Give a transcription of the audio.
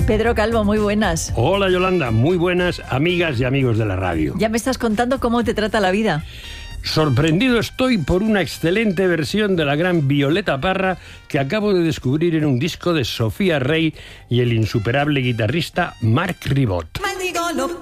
Pedro Calvo, muy buenas. Hola Yolanda, muy buenas amigas y amigos de la radio. Ya me estás contando cómo te trata la vida. Sorprendido estoy por una excelente versión de la gran Violeta Parra que acabo de descubrir en un disco de Sofía Rey y el insuperable guitarrista Marc Ribot. Maldigo lo